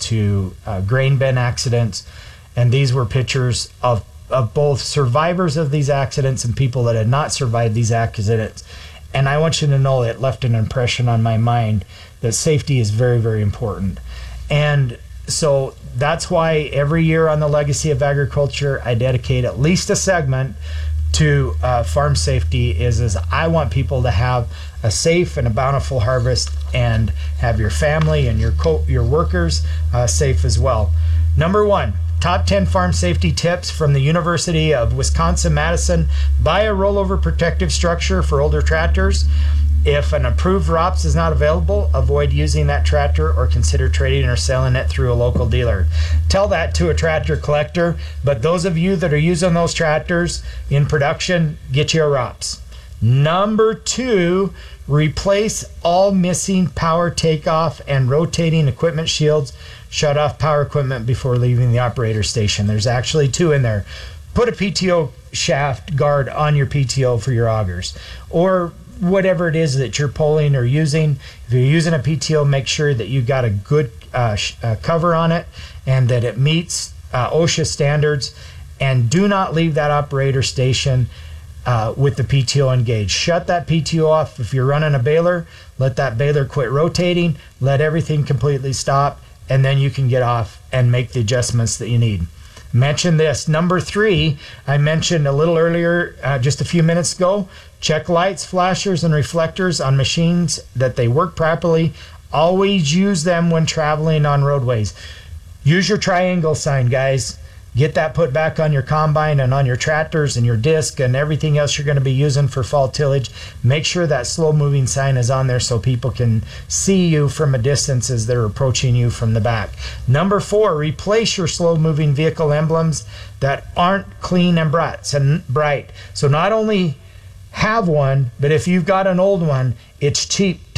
to grain bin accidents. And these were pictures of both survivors of these accidents and people that had not survived these accidents. And I want you to know it left an impression on my mind that safety is very, very important. And so that's why every year on the Legacy of Agriculture, I dedicate at least a segment to farm safety. Is I want people to have a safe and a bountiful harvest and have your family and your workers safe as well. Number one, top 10 farm safety tips from the University of Wisconsin-Madison. Buy a rollover protective structure for older tractors. If an approved ROPS is not available, avoid using that tractor or consider trading or selling it through a local dealer. Tell that to a tractor collector, but those of you that are using those tractors in production, get you a ROPS. Number two, replace all missing power takeoff and rotating equipment shields. Shut off power equipment before leaving the operator station. There's actually two in there. Put a PTO shaft guard on your PTO for your augers, or whatever it is that you're pulling or using. If you're using a PTO, make sure that you got a good cover on it and that it meets OSHA standards. And do not leave that operator station with the PTO engaged. Shut that PTO off. If you're running a baler, let that baler quit rotating, let everything completely stop, and then you can get off and make the adjustments that you need. Mention this. Number three, I mentioned a little earlier, just a few minutes ago, check lights, flashers, and reflectors on machines that they work properly. Always use them when traveling on roadways. Use your triangle sign, guys. Get that put back on your combine and on your tractors and your disc and everything else you're going to be using for fall tillage. Make sure that slow moving sign is on there so people can see you from a distance as they're approaching you from the back. Number four, replace your slow moving vehicle emblems that aren't clean and bright. So not only have one, but if you've got an old one, it's cheap